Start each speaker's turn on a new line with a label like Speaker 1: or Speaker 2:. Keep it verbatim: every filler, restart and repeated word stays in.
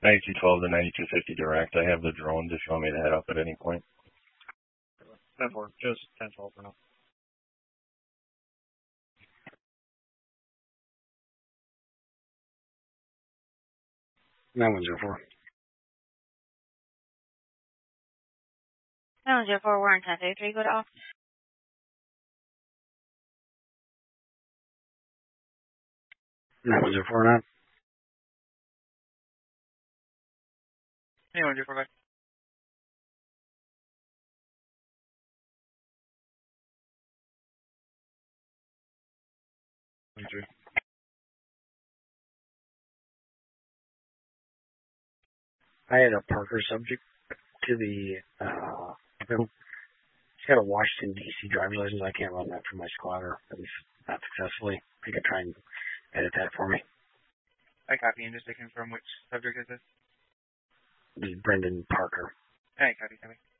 Speaker 1: ninety-two twelve to ninety-two fifty direct. I have the drones if you want me to head up at any point.
Speaker 2: ten four, just ten twelve for now.
Speaker 3: nine one zero four.
Speaker 4: nine one zero four, we're in ten thirty-three, go to off.
Speaker 3: nine one zero four now.
Speaker 2: nine one zero four, bye.
Speaker 3: twenty-three. I had a Parker subject to the, uh, he's got a Washington, D C driver's license. I can't run that for my squatter, at least not successfully. You could try and edit that for me.
Speaker 2: I copy and just to confirm which subject is this?
Speaker 3: This is Brendan Parker.
Speaker 2: I copy, copy.